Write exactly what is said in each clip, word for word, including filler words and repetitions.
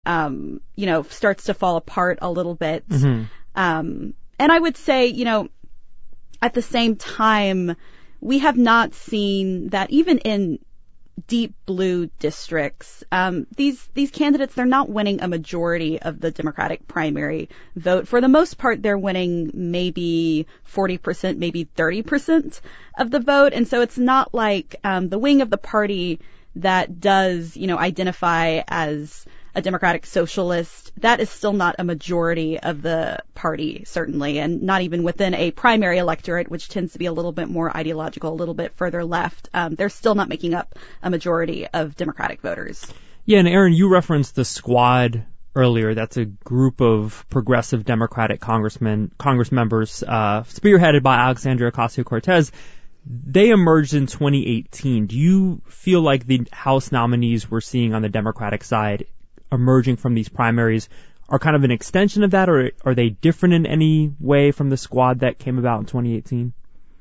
um, you know, starts to fall apart a little bit. Mm-hmm. Um, and I would say, you know, at the same time, we have not seen that even in deep blue districts, um, these these candidates, they're not winning a majority of the Democratic primary vote. For the most part, they're winning maybe forty percent, maybe thirty percent of the vote. And so it's not like um, the wing of the party that does, you know, identify as a Democratic socialist, that is still not a majority of the party, certainly, and not even within a primary electorate, which tends to be a little bit more ideological, a little bit further left. Um, they're still not making up a majority of Democratic voters. Yeah, and Aaron, you referenced the Squad earlier. That's a group of progressive Democratic congressmen, Congress members, uh, spearheaded by Alexandria Ocasio-Cortez. They emerged in twenty eighteen. Do you feel like the House nominees we're seeing on the Democratic side emerging from these primaries are kind of an extension of that, or are they different in any way from the Squad that came about in twenty eighteen?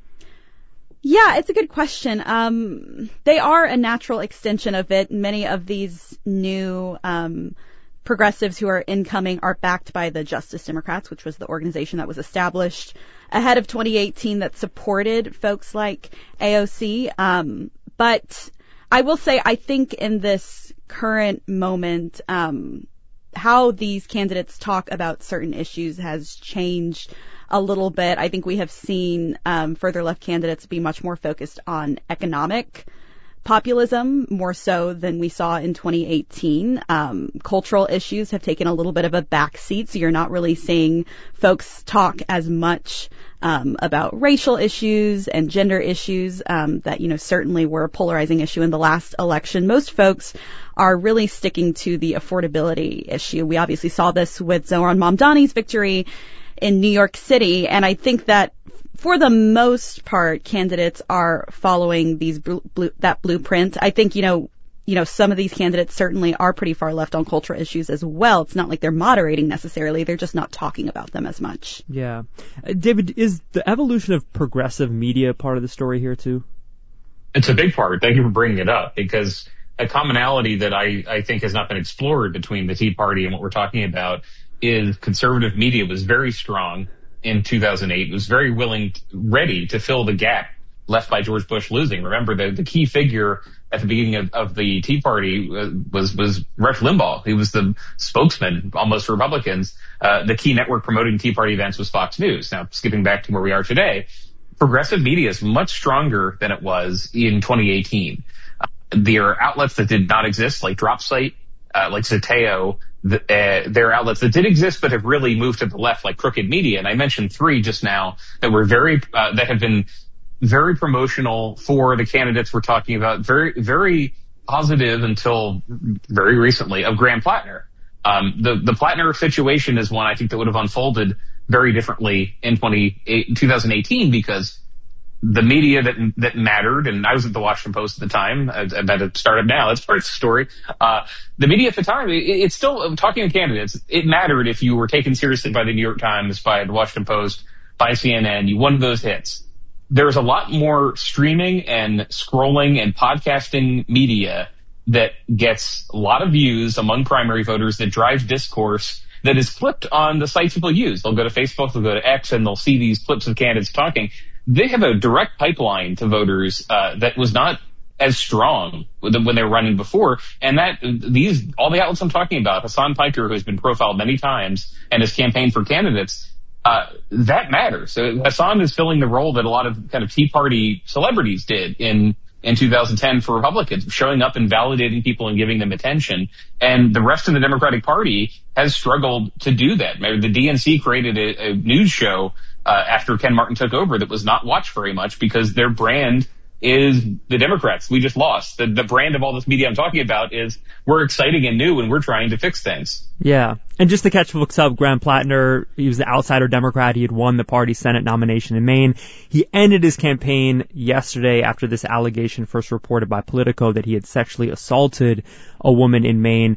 Yeah, it's a good question. Um, they are a natural extension of it. Many of these new um, progressives who are incoming are backed by the Justice Democrats, which was the organization that was established ahead of twenty eighteen that supported folks like A O C. Um, but I will say, I think in this current moment, um, how these candidates talk about certain issues has changed a little bit. I think we have seen um, further left candidates be much more focused on economic populism, more so than we saw in twenty eighteen. Um, cultural issues have taken a little bit of a backseat, so you're not really seeing folks talk as much um, about racial issues and gender issues um, that, you know, certainly were a polarizing issue in the last election. Most folks are really sticking to the affordability issue. We obviously saw this with Zohran Mamdani's victory in New York City, and I think that for the most part, candidates are following these blue, blue, that blueprint. I think, you know, you know, some of these candidates certainly are pretty far left on cultural issues as well. It's not like they're moderating necessarily. They're just not talking about them as much. Yeah. Uh, David, is the evolution of progressive media part of the story here too? It's a big part. Thank you for bringing it up, because a commonality that I, I think has not been explored between the Tea Party and what we're talking about is conservative media was very strong in two thousand eight. It was very willing, ready to fill the gap left by George Bush losing. Remember, the, the key figure at the beginning of, of the Tea Party was was Rush Limbaugh. He was the spokesman almost for Republicans. Uh, the key network promoting Tea Party events was Fox News. Now, skipping back to where we are today, progressive media is much stronger than it was in twenty eighteen. Uh, there are outlets that did not exist, like DropSite, uh, like Zeteo. The, uh, there are outlets that did exist but have really moved to the left, like Crooked Media. And I mentioned three just now that were very, uh, that have been very promotional for the candidates we're talking about, very, very positive until very recently, of Graham Plattner. Um, the, the Plattner situation is one I think that would have unfolded very differently in twenty eighteen, because the media that that mattered, and I was at the Washington Post at the time. I, I'm at a startup now. That's part of the story. Uh, the media at the time, it, it's still, talking to candidates, it mattered if you were taken seriously by the New York Times, by the Washington Post, by C N N. You won those hits. There's a lot more streaming and scrolling and podcasting media that gets a lot of views among primary voters, that drives discourse that is clipped on the sites people use. They'll go to Facebook, they'll go to X, and they'll see these clips of candidates talking. They have a direct pipeline to voters uh, that was not as strong when they were running before. And that these all the outlets I'm talking about, Hassan Piker, who has been profiled many times and has campaigned for candidates, uh, that matters. So Hassan is filling the role that a lot of kind of Tea Party celebrities did in in two thousand ten for Republicans, showing up and validating people and giving them attention. And the rest of the Democratic Party has struggled to do that. Maybe the D N C created a, a news show uh, after Ken Martin took over that was not watched very much, because their brand is the Democrats. We just lost. The, the brand of all this media I'm talking about is we're exciting and new and we're trying to fix things. Yeah. And just to catch folks up, Graham Plattner, he was the outsider Democrat. He had won the party Senate nomination in Maine. He ended his campaign yesterday after this allegation first reported by Politico that he had sexually assaulted a woman in Maine.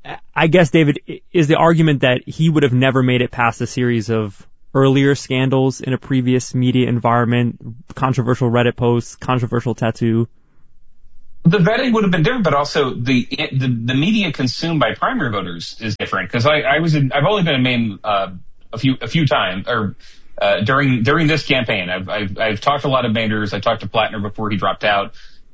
I guess, David, is the argument that he would have never made it past a series of earlier scandals in a previous media environment, controversial Reddit posts, controversial tattoo? The vetting would have been different, but also the the, the media consumed by primary voters is different. Because I, I was in, I've only been in Maine uh, a few a few times, or uh, during during this campaign. I've, I've I've talked to a lot of Mainers. I talked to Plattner before he dropped out.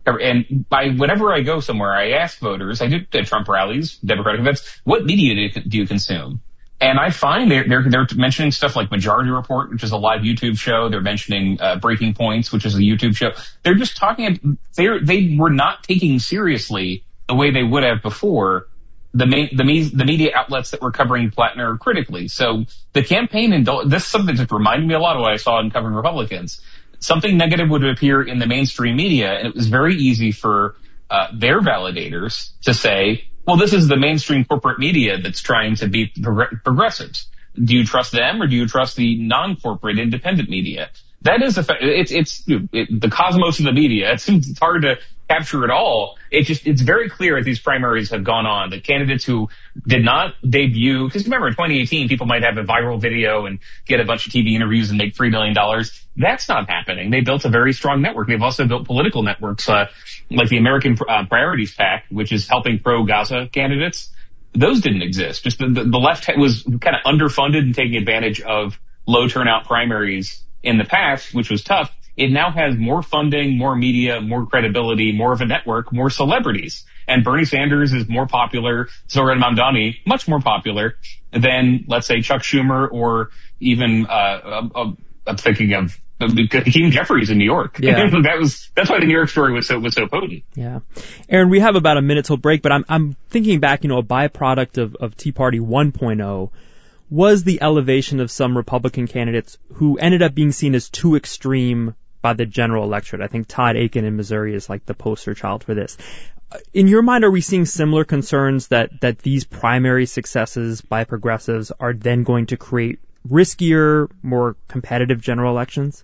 And by whenever I go somewhere, I ask voters. I do at Trump rallies, Democratic events. What media do you, do you consume? And I find they're, they're, they're mentioning stuff like Majority Report, which is a live YouTube show. They're mentioning uh, Breaking Points, which is a YouTube show. They're just talking, they they were not taking seriously the way they would have before the main, the, me, the media outlets that were covering Plattner critically. So the campaign, indul- this is something that just reminded me a lot of what I saw in covering Republicans. Something negative would appear in the mainstream media, and it was very easy for uh, their validators to say, well, this is the mainstream corporate media that's trying to beat prog- progressives. Do you trust them, or do you trust the non-corporate independent media? That is, a fa- it's, it's it, the cosmos of the media. It's, it's hard to capture it all. It just, it's very clear as these primaries have gone on that candidates who did not debut, because remember in twenty eighteen, people might have a viral video and get a bunch of T V interviews and make three million dollars. That's not happening. They built a very strong network. They've also built political networks, uh, like the American uh, Priorities PAC, which is helping pro-Gaza candidates. Those didn't exist. Just the, the, the left was kind of underfunded and taking advantage of low turnout primaries in the past, which was tough. It now has more funding, more media, more credibility, more of a network, more celebrities. And Bernie Sanders is more popular, Zohran Mamdani, much more popular than, let's say, Chuck Schumer or even, uh, uh, uh I'm thinking of Hakeem Jeffries in New York. Yeah. that was, that's why the New York story was so, was so potent. Yeah. Aaron, we have about a minute till break, but I'm, I'm thinking back, you know, a byproduct of, of Tea Party one point oh was the elevation of some Republican candidates who ended up being seen as too extreme by the general electorate. I think Todd Akin in Missouri is like the poster child for this. In your mind, are we seeing similar concerns that, that these primary successes by progressives are then going to create riskier, more competitive general elections?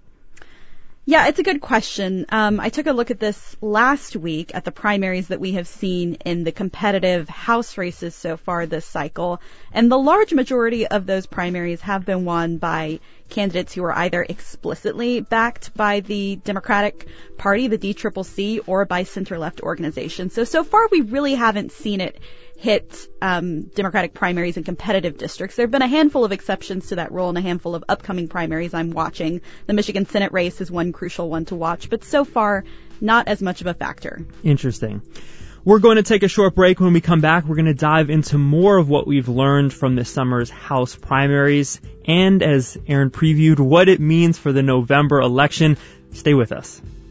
Yeah, it's a good question. Um, I took a look at this last week at the primaries that we have seen in the competitive House races so far this cycle. And the large majority of those primaries have been won by candidates who are either explicitly backed by the Democratic Party, the D C C C, or by center-left organizations. So, so far we really haven't seen it hit um, Democratic primaries in competitive districts. There have been a handful of exceptions to that rule and a handful of upcoming primaries I'm watching. The Michigan Senate race is one crucial one to watch, but so far, not as much of a factor. Interesting. We're going to take a short break. When we come back, we're going to dive into more of what we've learned from this summer's House primaries and, as Aaron previewed, what it means for the November election. Stay with us.